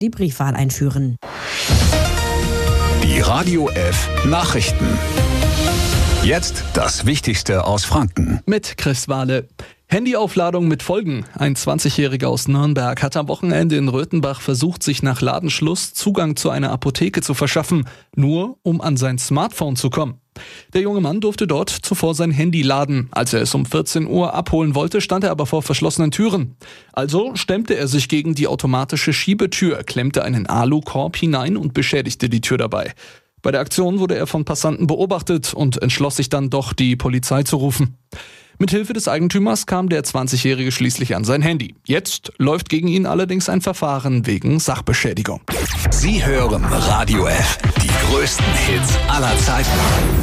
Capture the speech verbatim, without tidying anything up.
die Briefwahl einführen. Die Radio F Nachrichten. Jetzt das Wichtigste aus Franken. Mit Chris Wahle. Handyaufladung mit Folgen. Ein zwanzigjähriger aus Nürnberg hat am Wochenende in Röthenbach versucht, sich nach Ladenschluss Zugang zu einer Apotheke zu verschaffen, nur um an sein Smartphone zu kommen. Der junge Mann durfte dort zuvor sein Handy laden. Als er es um vierzehn Uhr abholen wollte, stand er aber vor verschlossenen Türen. Also stemmte er sich gegen die automatische Schiebetür, klemmte einen Alukorb hinein und beschädigte die Tür dabei. Bei der Aktion wurde er von Passanten beobachtet und entschloss sich dann doch, die Polizei zu rufen. Mithilfe des Eigentümers kam der zwanzigjährige schließlich an sein Handy. Jetzt läuft gegen ihn allerdings ein Verfahren wegen Sachbeschädigung. Sie hören Radio F, die größten Hits aller Zeiten.